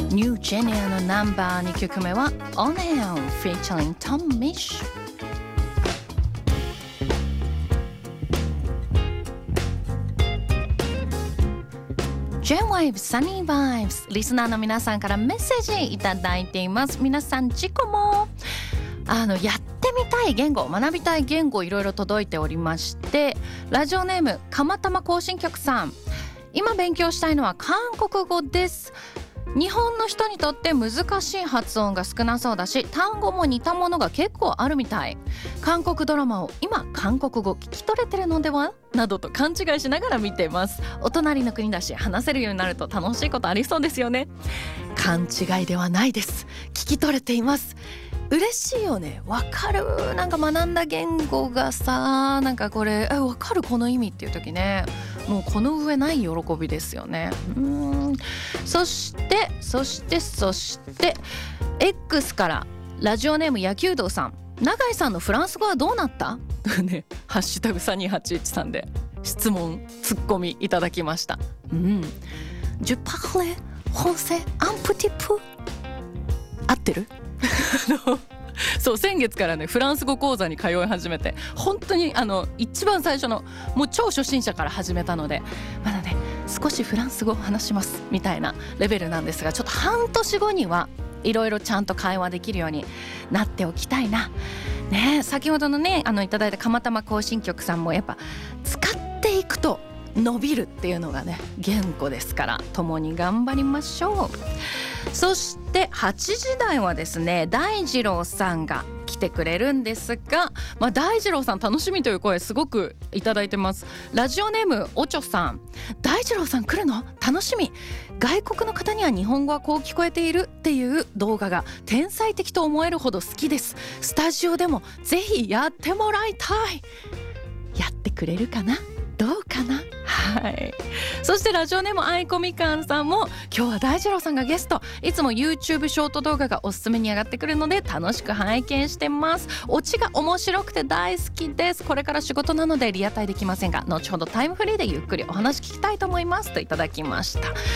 ニュージェニアのナンバー2曲目は On Air featuring Tom Misch。J-Wave Sunny Vibes リスナーの皆さんからメッセージいただいています。皆さん自己もやってみたい言語、学びたい言語いろいろ届いておりまして、ラジオネームかまたま行進曲さん、今勉強したいのは韓国語です。日本の人にとって難しい発音が少なそうだし、単語も似たものが結構あるみたい。韓国ドラマを今韓国語聞き取れてるのではなどと勘違いしながら見てます。お隣の国だし話せるようになると楽しいことありそうですよね。勘違いではないです。聞き取れています。嬉しいよね。わかる。なんか学んだ言語がさ、なんかこれわかるこの意味っていう時ね、もうこの上ない喜びですよね。そして X からラジオネーム野球道さん、永井さんのフランス語はどうなったね、ハッシュタグ3281で質問ツッコミいただきました。Je parle français un petit peu 合ってるそう先月からねフランス語講座に通い始めて、本当に一番最初のもう超初心者から始めたので、まだね少しフランス語を話しますみたいなレベルなんですが、ちょっと半年後にはいろいろちゃんと会話できるようになっておきたいなね。先ほどのねいただいたかまたま行進曲さんもやっぱ使っていくと伸びるっていうのがね言語ですから、共に頑張りましょう。そして8時台はですね、大二郎さんが来てくれるんですが、大二郎さん楽しみという声すごくいただいてます。ラジオネームおちょさん、大二郎さん来るの楽しみ。外国の方には日本語はこう聞こえているっていう動画が天才的と思えるほど好きです。スタジオでもぜひやってもらいたい。やってくれるかな、どうかな。はい。そしてラジオネームあいこみかんさんも、今日は大二郎さんがゲスト、いつも YouTube ショート動画がおすすめに上がってくるので楽しく拝見してます。オチが面白くて大好きです。これから仕事なのでリアタイできませんが、後ほどタイムフリーでゆっくりお話聞きたいと思いますといただきました。